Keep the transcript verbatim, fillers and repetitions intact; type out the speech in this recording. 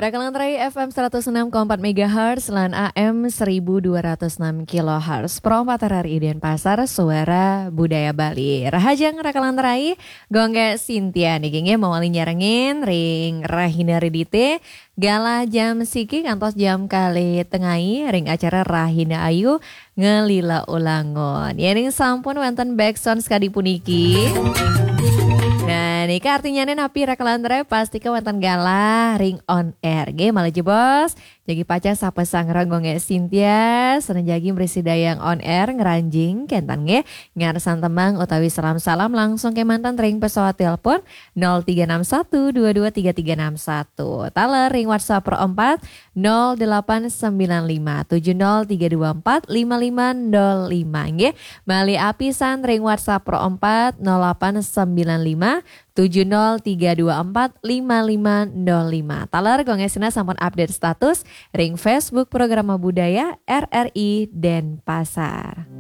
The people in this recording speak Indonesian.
Rekalantarai F M seratus enam koma empat megahertz lan A M seribu dua ratus enam kilohertz. Perompat Rari Denpasar, suara budaya Bali. Rahajang Rekalantarai, gongga Cynthia niki mawali nyarengin ring Rahina Ridite. Gala jam siki kantos jam kali tengai ring acara Rahina Ayu ngelila ulangon. Yening sampun wonten backsound sekadi puniki. Nah, ini artinya napi Rekalantarai pasti ke wonten gala ring on air. Ge malah jebos. Jagi pacar sapa sang ranggongnya Cynthia seneng jagi berisi dayang on air ngeranjing kentan nge ngarsan temang utawi salam-salam langsung ke mantan ring pesawat telepon nol tiga enam satu dua dua tiga tiga enam satu. Taler ring WhatsApp Pro empat nol delapan sembilan lima tujuh nol tiga dua empat lima lima nol lima nge. Bali apisan ring WhatsApp Pro empat nol delapan sembilan lima tujuh nol tiga dua empat lima lima nol lima. Taler gongesina sampun update status ring Facebook Program Budaya R R I Denpasar.